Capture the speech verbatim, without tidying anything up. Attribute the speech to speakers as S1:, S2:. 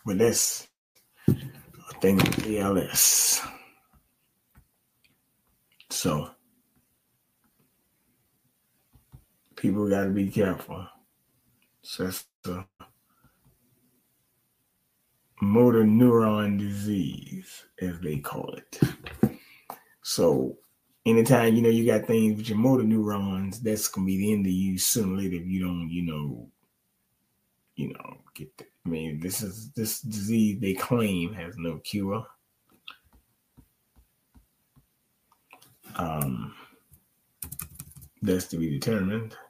S1: But that's a thing with A L S. So people got to be careful. So that's a motor neuron disease, as they call it. So anytime, you know, you got things with your motor neurons, that's going to be the end of you sooner or later if you don't, you know, you know, get the, I mean, this is, this disease they claim has no cure. Um, that's to be determined.